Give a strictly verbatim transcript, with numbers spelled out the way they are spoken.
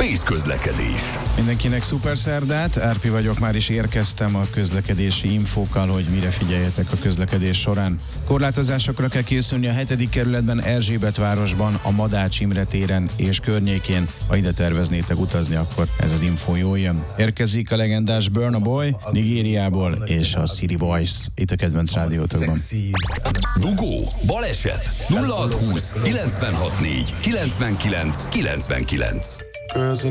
Space Közlekedés. Mindenkinek szuper szerdát, Árpi vagyok, már is érkeztem a közlekedési infókkal, hogy mire figyeljetek a közlekedés során. Korlátozásokra kell készülni a hetedik kerületben, Erzsébetvárosban, a Madács Imre téren és környékén. Ha ide terveznétek utazni, akkor ez az info jól jön. Érkezik a legendás Burna Boy, Nigériából, és a City Boys, itt a kedvenc rádiótokban. Dugó, baleset, nulla hat húsz kilencvenhat négy kilencvenkilenc kilencvenkilenc. Girls